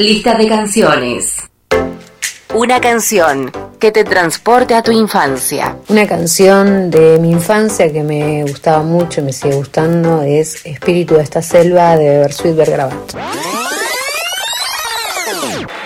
Lista de canciones. Una canción que te transporte a tu infancia. Una canción de mi infancia que me gustaba mucho y me sigue gustando es Espíritu de esta selva de Bersuit Vergarabat.